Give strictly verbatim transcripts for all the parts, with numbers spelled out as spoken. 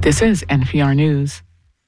This is N P R News.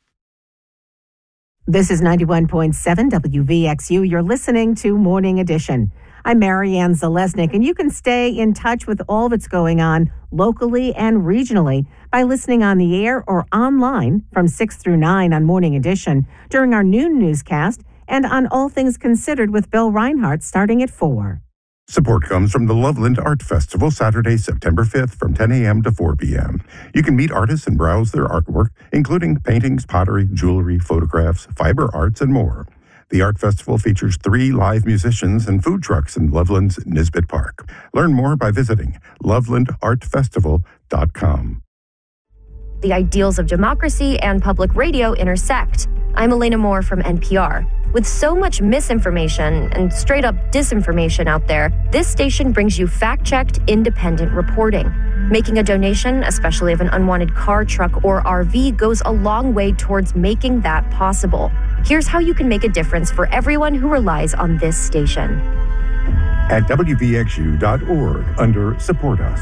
This is ninety-one point seven W V X U. You're listening to Morning Edition. I'm Marianne Zalesnik, and you can stay in touch with all that's going on locally and regionally by listening on the air or online from six through nine on Morning Edition during our noon newscast and on All Things Considered with Bill Reinhardt starting at four. Support comes from the Loveland Art Festival, Saturday, September fifth from ten a.m. to four p.m. You can meet artists and browse their artwork, including paintings, pottery, jewelry, photographs, fiber arts, and more. The art festival features three live musicians and food trucks in Loveland's Nisbet Park. Learn more by visiting loveland art festival dot com. The ideals of democracy and public radio intersect. I'm Elena Moore from N P R. With so much misinformation and straight-up disinformation out there, this station brings you fact-checked, independent reporting. Making a donation, especially of an unwanted car, truck, or R V, goes a long way towards making that possible. Here's how you can make a difference for everyone who relies on this station. At W V X U dot org under Support Us.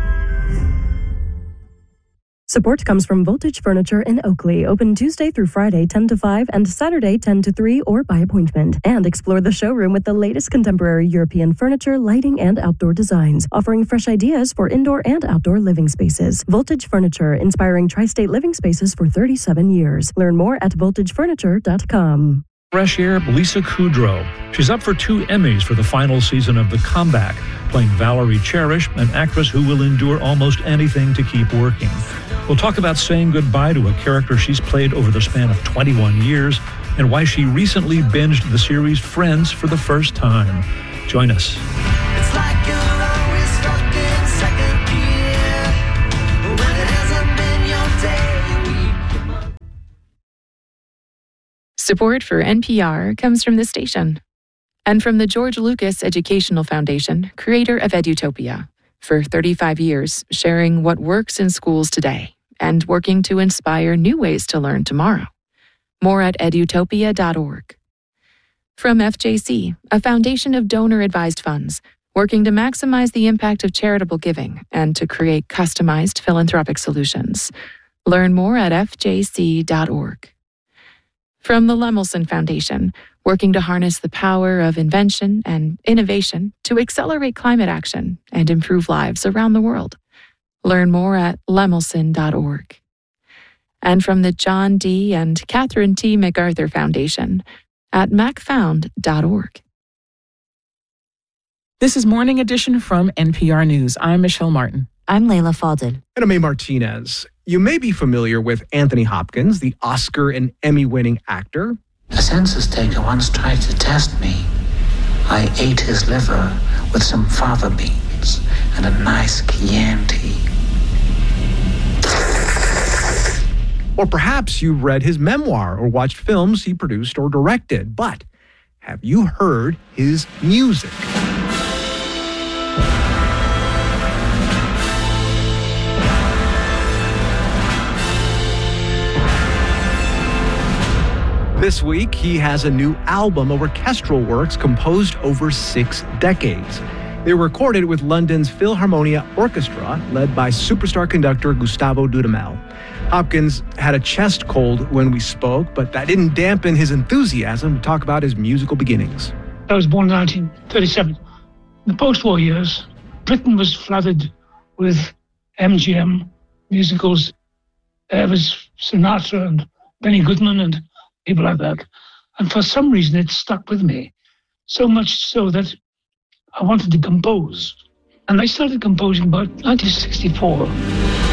Support comes from Voltage Furniture in Oakley, open Tuesday through Friday ten to five and Saturday ten to three or by appointment. And explore the showroom with the latest contemporary European furniture, lighting, and outdoor designs, offering fresh ideas for indoor and outdoor living spaces. Voltage Furniture, inspiring tri-state living spaces for thirty-seven years. Learn more at voltage furniture dot com. Fresh Air, Lisa Kudrow. She's up for two Emmys for the final season of The Comeback, playing Valerie Cherish, an actress who will endure almost anything to keep working. We'll talk about saying goodbye to a character she's played over the span of twenty-one years and why she recently binged the series Friends for the first time. Join us. It's like you're always stuck in second gear when it hasn't been your day. Support for N P R comes from the station and from the George Lucas Educational Foundation, creator of Edutopia. For thirty-five years, sharing what works in schools today and working to inspire new ways to learn tomorrow. More at edutopia dot org. From F J C, a foundation of donor-advised funds, working to maximize the impact of charitable giving and to create customized philanthropic solutions. Learn more at f j c dot org. From the Lemelson Foundation, working to harness the power of invention and innovation to accelerate climate action and improve lives around the world. Learn more at lemelson dot org. And from the John D. and Catherine T. MacArthur Foundation at mac found dot org. This is Morning Edition from N P R News. I'm Michelle Martin. I'm Layla Fadel. And I'm A. Martinez. You may be familiar with Anthony Hopkins, the Oscar and Emmy-winning actor. A census taker once tried to test me. I ate his liver with some fava beans and a nice Chianti. Or perhaps you read his memoir or watched films he produced or directed. But have you heard his music? This week, he has a new album of orchestral works composed over six decades. They were recorded with London's Philharmonia Orchestra, led by superstar conductor Gustavo Dudamel. Hopkins had a chest cold when we spoke, but that didn't dampen his enthusiasm to talk about his musical beginnings. I was born in nineteen thirty-seven. In the post-war years, Britain was flooded with M G M musicals. There was Sinatra and Benny Goodman and people like that. And for some reason, it stuck with me. So much so that I wanted to compose. And I started composing about nineteen sixty-four.